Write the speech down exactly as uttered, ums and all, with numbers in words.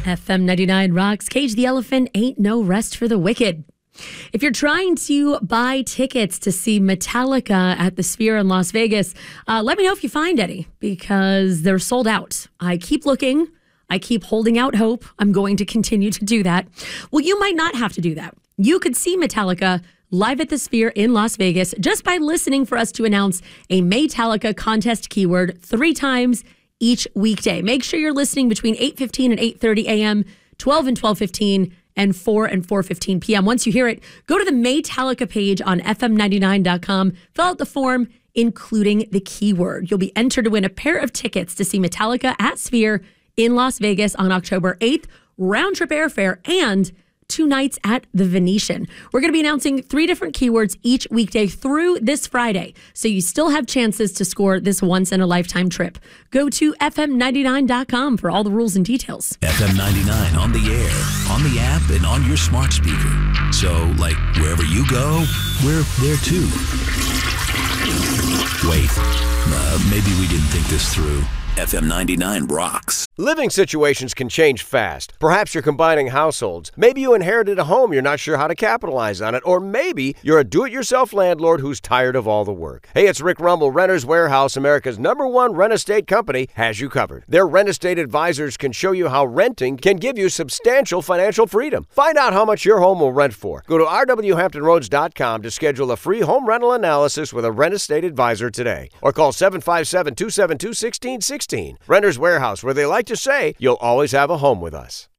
F M ninety-nine rocks. Cage the Elephant, ain't no rest for the wicked. If you're trying to buy tickets to see Metallica at the Sphere in Las Vegas, uh, let me know if you find any, because they're sold out. I keep looking. I keep holding out hope. I'm going to continue to do that. Well, you might not have to do that. You could see Metallica live at the Sphere in Las Vegas just by listening for us to announce a Metallica contest keyword three times each weekday. Make sure you're listening between eight fifteen and eight thirty a.m., twelve and twelve fifteen, and four and four fifteen p.m. Once you hear it, go to the Metallica page on F M ninety-nine dot com, fill out the form, including the keyword. You'll be entered to win a pair of tickets to see Metallica at Sphere in Las Vegas on October eighth, round-trip airfare, and two nights at the Venetian. We're going to be announcing three different keywords each weekday through this Friday, so you still have chances to score this once-in-a-lifetime trip. Go to F M ninety-nine dot com for all the rules and details. F M ninety-nine on the air, on the app, and on your smart speaker. So, like, wherever you go, we're there too. Wait, uh, maybe we didn't think this through. F M ninety-nine rocks. Living situations can change fast. Perhaps you're combining households. Maybe you inherited a home, you're not sure how to capitalize on it. Or maybe you're a do-it-yourself landlord who's tired of all the work. Hey, it's Rick Rumble. Renters Warehouse, America's number one rent estate company, has you covered. Their rent estate advisors can show you how renting can give you substantial financial freedom. Find out how much your home will rent for. Go to r w hampton roads dot com to schedule a free home rental analysis with a rent estate advisor today. Or call seven five seven, two seven two, one six one six. Renters Warehouse, where they like to say, you'll always have a home with us.